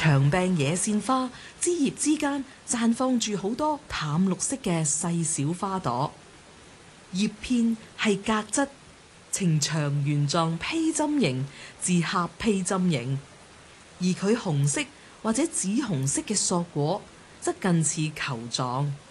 長柄野線花枝葉之間綻放住好多淡綠色嘅細小花朵，葉片係格質，呈長圓狀披針形至狹披針形，而佢紅色或者紫紅色嘅索果則近似球狀。